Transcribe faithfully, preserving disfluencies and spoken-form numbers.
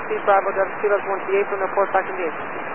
Steve Bravo, Delta Kilo one three eight, from the port back in the air.